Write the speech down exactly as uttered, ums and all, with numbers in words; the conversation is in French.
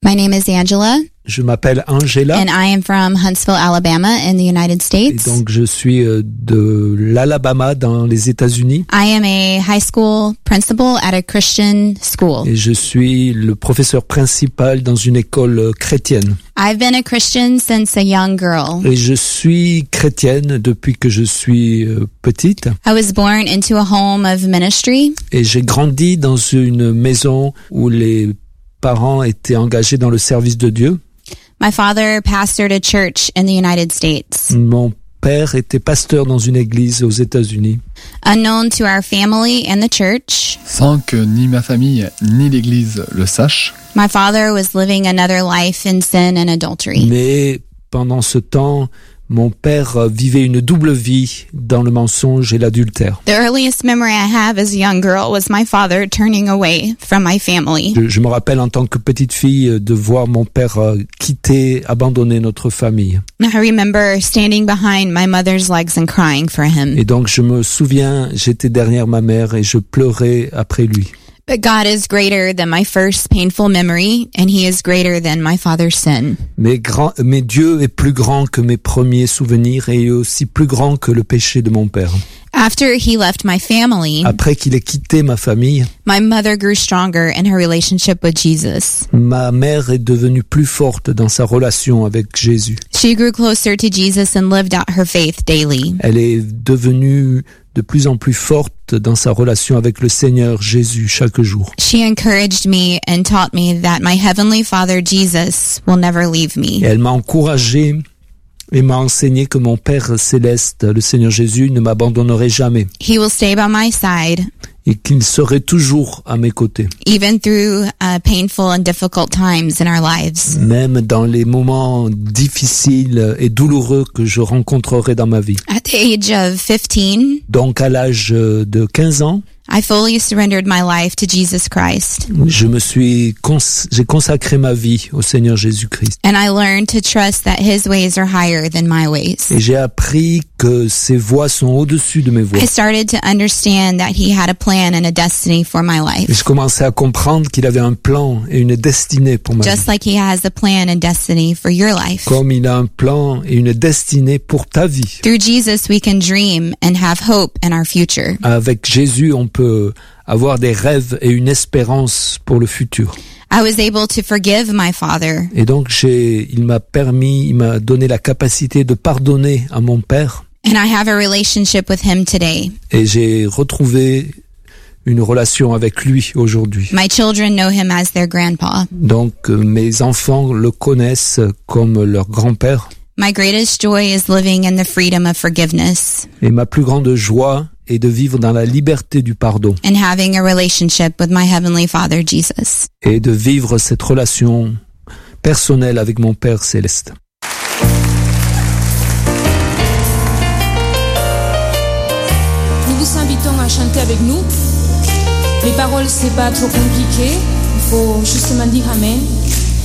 My name is Angela. Je m'appelle Angela. And I am from Huntsville, Alabama in the United States. Et donc je suis de l'Alabama dans les États-Unis. I am a high school principal at a Christian school. Et je suis le professeur principal dans une école chrétienne. I've been a Christian since a young girl. Et je suis chrétienne depuis que je suis petite. I was born into a home of ministry. Et j'ai grandi dans une maison où les parents étaient engagés dans le service de Dieu. My father pastored a church in the United States. Mon père était pasteur dans une église aux États-Unis. Unknown to our family and the church. Sans que ni ma famille ni l'église le sachent. My father was living another life in sin and adultery. Mais pendant ce temps, mon père vivait une double vie dans le mensonge et l'adultère. The earliest memory I have as a young girl was my father turning away from my family. Je, je me rappelle en tant que petite fille de voir mon père quitter, abandonner notre famille. I remember standing behind my mother's legs and crying for him. Et donc je me souviens, j'étais derrière ma mère et je pleurais après lui. But God is greater than my first painful memory, and He is greater than my father's sin. Mais, grand, mais Dieu est plus grand que mes premiers souvenirs et aussi plus grand que le péché de mon père. After he left my family, après qu'il ait quitté ma famille, my mother grew stronger in her relationship with Jesus. Ma mère est devenue plus forte dans sa relation avec Jésus. She grew closer to Jesus and lived out her faith daily. Elle est devenue de plus en plus forte dans sa relation avec le Seigneur Jésus chaque jour. She encouraged me and taught me that my heavenly Father Jesus will never leave me. Et elle m'a encouragé et m'a enseigné que mon Père céleste, le Seigneur Jésus, ne m'abandonnerait jamais. He will stay by my side. Et qu'il serait toujours à mes côtés. Even through uh, painful and difficult times in our lives. Même dans les moments difficiles et douloureux que je rencontrerai dans ma vie. At the age of fifteen, donc à l'âge de quinze ans, I fully surrendered my life to Jesus Christ. Je me suis cons- j'ai consacré ma vie au Seigneur Jésus-Christ. And I learned to trust that his ways are higher than my ways. Et j'ai appris que ses voies sont au-dessus de mes voies. I started to understand that he had a plan and a destiny for my life. Et je commençais à comprendre qu'il avait un plan et une destinée pour ma vie. Just like he has a plan and destiny for your life. Comme il a un plan et une destinée pour ta vie. Through Jesus we can dream and have hope in our future. Avec Jésus, on peut avoir des rêves et une espérance pour le futur. I was able to forgive my father. Et donc j'ai, il m'a permis, il m'a donné la capacité de pardonner à mon père. And I have a relationship with him today. Et j'ai retrouvé une relation avec lui aujourd'hui. My children know him as their grandpa. Donc euh, mes enfants le connaissent comme leur grand-père. My greatest joy is living in the freedom of forgiveness. Et ma plus grande joie est de vivre dans la liberté du pardon. And having a relationship with my heavenly Father Jesus. Et de vivre cette relation personnelle avec mon Père céleste. Nous vous invitons à chanter avec nous. Les paroles, c'est pas trop compliqué. Il faut justement dire Amen.